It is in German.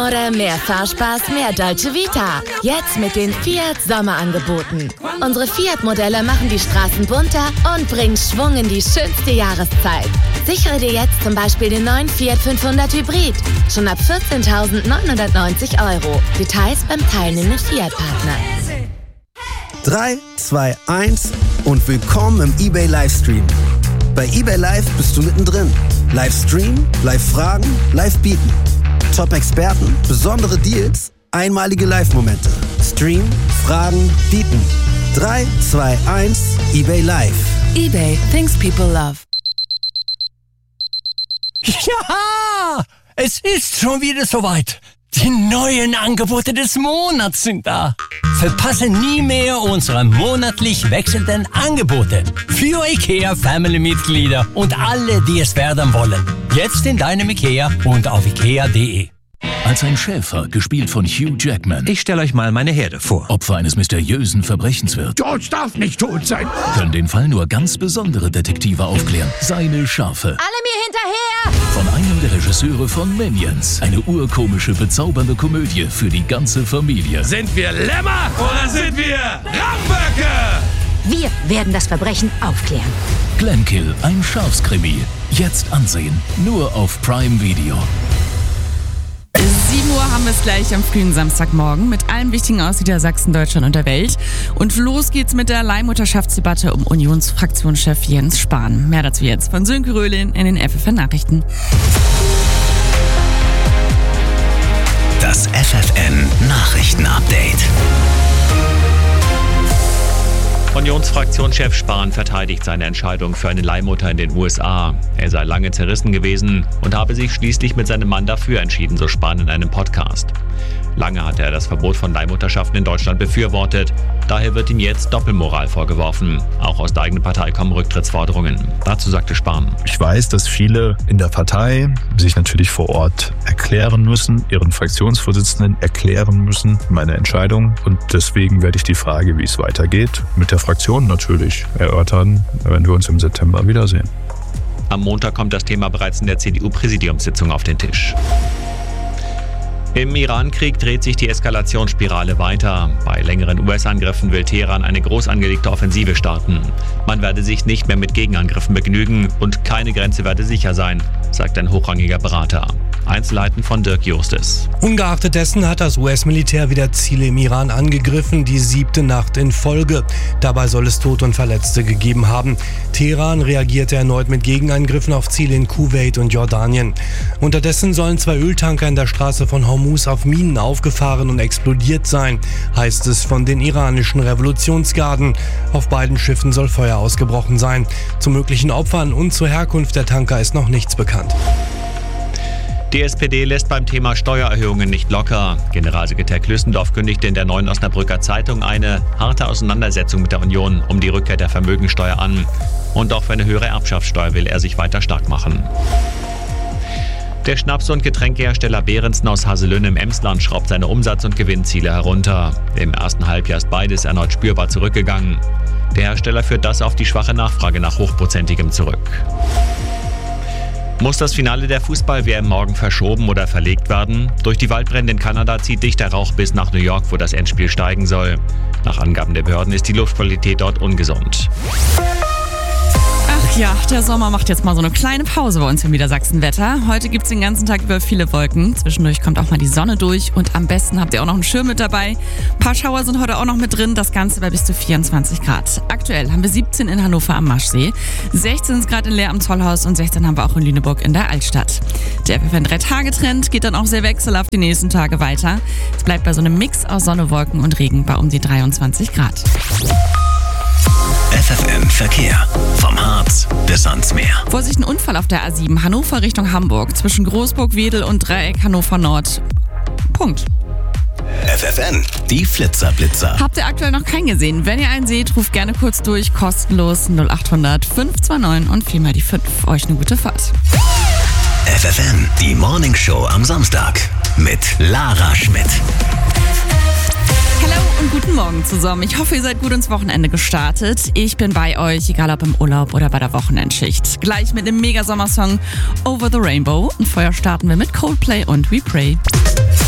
Oder mehr Fahrspaß, mehr Dolce Vita. Jetzt mit den Fiat Sommerangeboten. Unsere Fiat-Modelle machen die Straßen bunter und bringen Schwung in die schönste Jahreszeit. Sichere dir jetzt zum Beispiel den neuen Fiat 500 Hybrid. Schon ab 14.990 €. Details beim teilnehmenden Fiat-Partner. 3, 2, 1 und willkommen im eBay Livestream. Bei eBay Live bist du mittendrin. Livestream, Live-Fragen, Live-Bieten. Top-Experten, besondere Deals, einmalige Live-Momente. Stream, Fragen, Bieten. 3, 2, 1, eBay Live. eBay, things people love. Ja, es ist schon wieder soweit. Die neuen Angebote des Monats sind da. Verpasse nie mehr unsere monatlich wechselnden Angebote. Für IKEA-Family-Mitglieder und alle, die es werden wollen. Jetzt in deinem IKEA und auf ikea.de. Als ein Schäfer, gespielt von Hugh Jackman. Ich stelle euch mal meine Herde vor. Opfer eines mysteriösen Verbrechens wird. George darf nicht tot sein. Können den Fall nur ganz besondere Detektive aufklären. Seine Schafe. Alle mir hinterher! Von einem der Regisseure von Minions. Eine urkomische, bezaubernde Komödie für die ganze Familie. Sind wir Lämmer oder sind wir Ramböcke? Wir werden das Verbrechen aufklären. Glenkill, ein Schafskrimi. Jetzt ansehen. Nur auf Prime Video. 7 Uhr haben wir es gleich am frühen Samstagmorgen mit allem Wichtigen aus Niedersachsen, Deutschland und der Welt. Und los geht's mit der Leihmutterschaftsdebatte um Unionsfraktionschef Jens Spahn. Mehr dazu jetzt von Sönke Röhlin in den FFN Nachrichten. Das FFN Nachrichten-Update. Unionsfraktionschef Spahn verteidigt seine Entscheidung für eine Leihmutter in den USA. Er sei lange zerrissen gewesen und habe sich schließlich mit seinem Mann dafür entschieden, so Spahn in einem Podcast. Lange hatte er das Verbot von Leihmutterschaften in Deutschland befürwortet. Daher wird ihm jetzt Doppelmoral vorgeworfen. Auch aus der eigenen Partei kommen Rücktrittsforderungen. Dazu sagte Spahn: Ich weiß, dass viele in der Partei sich natürlich vor Ort erklären müssen, ihren Fraktionsvorsitzenden erklären müssen, meine Entscheidung. Und deswegen werde ich die Frage, wie es weitergeht, mit der Fraktion natürlich erörtern, wenn wir uns im September wiedersehen. Am Montag kommt das Thema bereits in der CDU-Präsidiumssitzung auf den Tisch. Im Iran-Krieg dreht sich die Eskalationsspirale weiter. Bei längeren US-Angriffen will Teheran eine groß angelegte Offensive starten. Man werde sich nicht mehr mit Gegenangriffen begnügen und keine Grenze werde sicher sein, sagt ein hochrangiger Berater. Einzelheiten von Dirk Justis. Ungeachtet dessen hat das US-Militär wieder Ziele im Iran angegriffen, die 7. Nacht in Folge. Dabei soll es Tote und Verletzte gegeben haben. Teheran reagierte erneut mit Gegenangriffen auf Ziele in Kuwait und Jordanien. Unterdessen sollen 2 Öltanker in der Straße von Hormuz auf Minen aufgefahren und explodiert sein, heißt es von den iranischen Revolutionsgarden. Auf beiden Schiffen soll Feuer ausgebrochen sein. Zu möglichen Opfern und zur Herkunft der Tanker ist noch nichts bekannt. Die SPD lässt beim Thema Steuererhöhungen nicht locker. Generalsekretär Klüssendorf kündigte in der Neuen Osnabrücker Zeitung eine harte Auseinandersetzung mit der Union um die Rückkehr der Vermögensteuer an. Und auch für eine höhere Erbschaftssteuer will er sich weiter stark machen. Der Schnaps- und Getränkehersteller Behrensen aus Haselünne im Emsland schraubt seine Umsatz- und Gewinnziele herunter. Im ersten Halbjahr ist beides erneut spürbar zurückgegangen. Der Hersteller führt das auf die schwache Nachfrage nach Hochprozentigem zurück. Muss das Finale der Fußball-WM morgen verschoben oder verlegt werden? Durch die Waldbrände in Kanada zieht dichter Rauch bis nach New York, wo das Endspiel steigen soll. Nach Angaben der Behörden ist die Luftqualität dort ungesund. Ach ja, der Sommer macht jetzt mal so eine kleine Pause bei uns im Niedersachsen-Wetter. Heute gibt es den ganzen Tag über viele Wolken. Zwischendurch kommt auch mal die Sonne durch und am besten habt ihr auch noch einen Schirm mit dabei. Ein paar Schauer sind heute auch noch mit drin, das Ganze bei bis zu 24 Grad. Aktuell haben wir 17 in Hannover am Maschsee, 16 Grad in Leer am Zollhaus und 16 haben wir auch in Lüneburg in der Altstadt. Der FFN 3-Tage-Trend geht dann auch sehr wechselhaft die nächsten Tage weiter. Es bleibt bei so einem Mix aus Sonne, Wolken und Regen bei um die 23 Grad. FFN Verkehr. Vom Harz bis ans Meer. Vorsicht, ein Unfall auf der A7 Hannover Richtung Hamburg zwischen Großburg, Wedel und Dreieck Hannover Nord. Punkt. FFN, die Flitzer-Blitzer. Habt ihr aktuell noch keinen gesehen? Wenn ihr einen seht, ruft gerne kurz durch, kostenlos 0800 529 und 4 mal die 5. Euch eine gute Fahrt. FFN, die Morningshow am Samstag mit Lara Schmidt. Hallo und guten Morgen zusammen. Ich hoffe, ihr seid gut ins Wochenende gestartet. Ich bin bei euch, egal ob im Urlaub oder bei der Wochenendschicht. Gleich mit dem Mega-Sommersong Over the Rainbow. Und vorher starten wir mit Coldplay und We Pray.